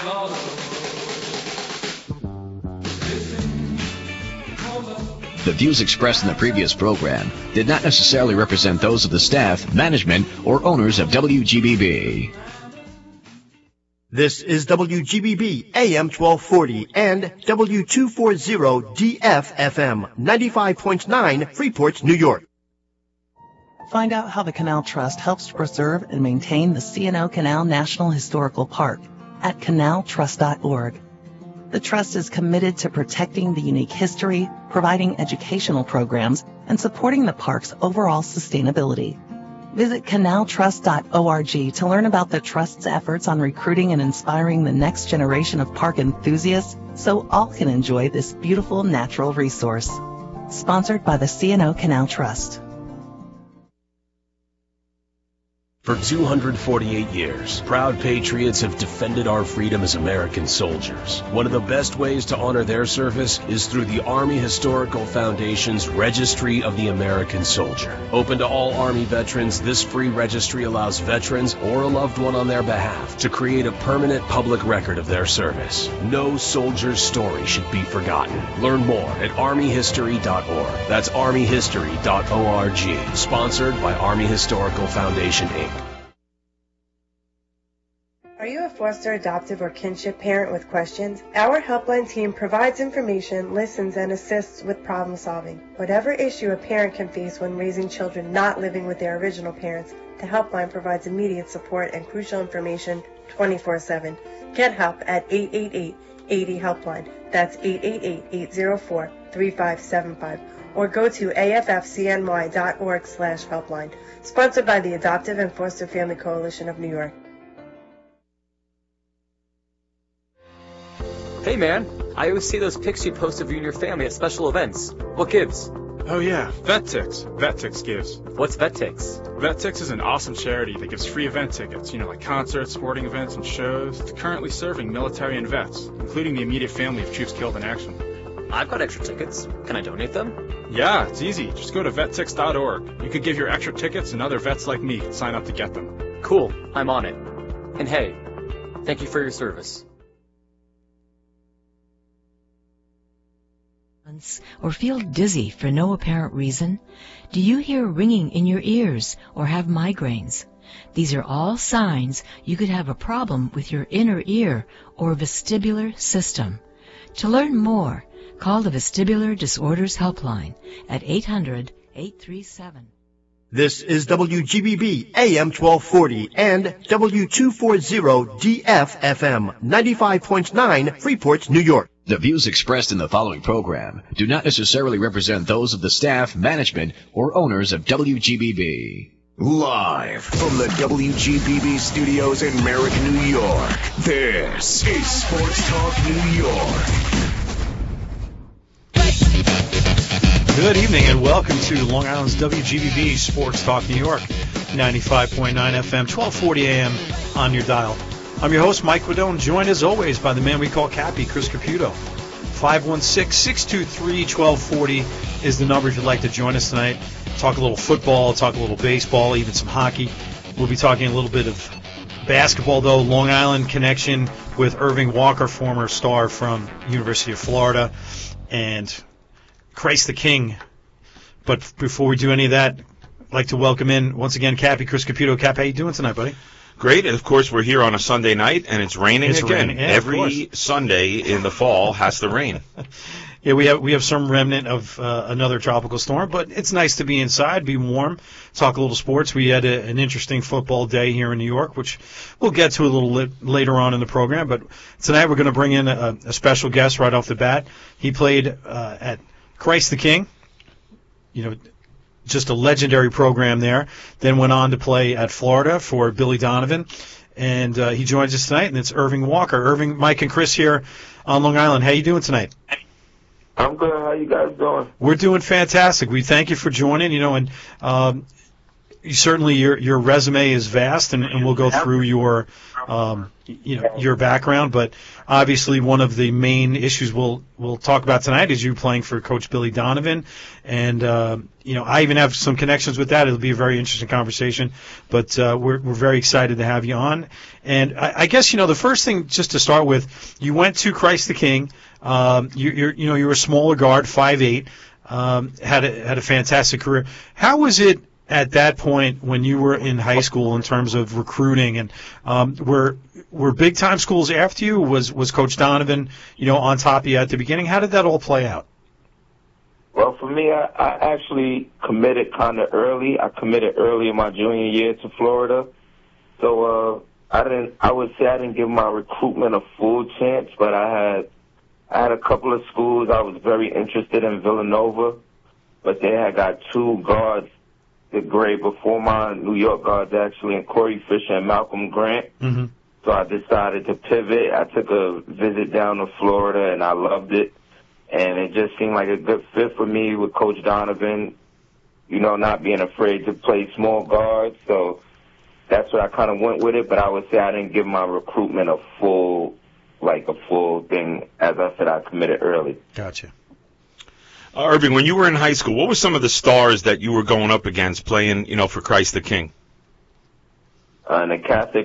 The views expressed in the previous program did not necessarily represent those of the staff, management, or owners of WGBB. This is WGBB AM 1240 and W240 DF-FM 95.9 Freeport, New York. Find out how the Canal Trust helps to preserve and maintain the C&O Canal National Historical Park at canaltrust.org. The Trust is committed to protecting the unique history, providing educational programs, and supporting the park's overall sustainability. Visit canaltrust.org to learn about the Trust's efforts on recruiting and inspiring the next generation of park enthusiasts so all can enjoy this beautiful natural resource. Sponsored by the C&O Canal Trust. For 248 years, proud patriots have defended our freedom as American soldiers. One of the best ways to honor their service is through the Army Historical Foundation's Registry of the American Soldier. Open to all Army veterans, this free registry allows veterans or a loved one on their behalf to create a permanent public record of their service. No soldier's story should be forgotten. Learn more at armyhistory.org. That's armyhistory.org. Sponsored by Army Historical Foundation, Inc. Are you a foster, adoptive, or kinship parent with questions? Our helpline team provides information, listens, and assists with problem solving. Whatever issue a parent can face when raising children not living with their original parents, the helpline provides immediate support and crucial information 24/7. Get help at 888-80-HELPLINE. That's 888-804-3575. Or go to affcny.org/helpline. Sponsored by the Adoptive and Foster Family Coalition of New York. Hey man, I always see those pics you post of you and your family at special events. What gives? Oh yeah, VetTix. VetTix gives. What's VetTix? VetTix is an awesome charity that gives free event tickets, like concerts, sporting events, and shows. It's currently serving military and vets, including the immediate family of troops killed in action. I've got extra tickets. Can I donate them? Yeah, it's easy. Just go to vettix.org. You could give your extra tickets and other vets like me can sign up to get them. Cool, I'm on it. And hey, thank you for your service. Or feel dizzy for no apparent reason? Do you hear ringing in your ears or have migraines? These are all signs you could have a problem with your inner ear or vestibular system. To learn more, call the Vestibular Disorders Helpline at 800-837. This is WGBB AM 1240 and W240 DF-FM 95.9 Freeport, New York. The views expressed in the following program do not necessarily represent those of the staff, management, or owners of WGBB. Live from the WGBB studios in Merrick, New York, this is Sports Talk New York. Good evening and welcome to Long Island's WGBB Sports Talk New York, 95.9 FM, 1240 AM on your dial. I'm your host, Mike Guidone, joined as always by the man we call Cappy, Chris Caputo. 516-623-1240 is the number if you'd like to join us tonight. Talk a little football, talk a little baseball, even some hockey. We'll be talking a little bit of basketball, though. Long Island connection with Irving Walker, former star from University of Florida, and Christ the King. But before we do any of that, I'd like to welcome in, once again, Cappy, Chris Caputo. Cap, how you doing tonight, buddy? Great, and of course we're here on a Sunday night, and it's raining again. Yeah, every Sunday in the fall has to rain. Yeah, we have some remnant of another tropical storm, but it's nice to be inside, be warm, talk a little sports. We had an interesting football day here in New York, which we'll get to a little later on in the program. But tonight we're going to bring in a special guest right off the bat. He played at Christ the King, just a legendary program there. Then went on to play at Florida for Billy Donovan. And he joins us tonight, and it's Irving Walker. Irving, Mike, and Chris here on Long Island. How you doing tonight? I'm good. How you guys doing? We're doing fantastic. We thank you for joining. And certainly your resume is vast, and we'll go through your your background, but obviously one of the main issues we'll talk about tonight is you playing for Coach Billy Donovan, and I even have some connections with that. It'll be a very interesting conversation, but we're very excited to have you on. And I guess the first thing just to start with, you went to Christ the King. You're a smaller guard, 5'8", had a fantastic career. How was it at that point when you were in high school in terms of recruiting, and were big time schools after you? Was Coach Donovan on top of you at the beginning? How did that all play out? Well, for me, I actually committed kind of early. I committed early in my junior year to Florida, so I would say I didn't give my recruitment a full chance, but I had a couple of schools I was very interested in. Villanova, but they had got two guards the grade before mine, New York guards actually, and Corey Fisher and Malcolm Grant. Mm-hmm. So I decided to pivot. I took a visit down to Florida, and I loved it. And it just seemed like a good fit for me with Coach Donovan, not being afraid to play small guards. So that's what I kind of went with it. But I would say I didn't give my recruitment a full thing. As I said, I committed early. Gotcha. Irving, when you were in high school, what were some of the stars that you were going up against playing, for Christ the King? In the Catholic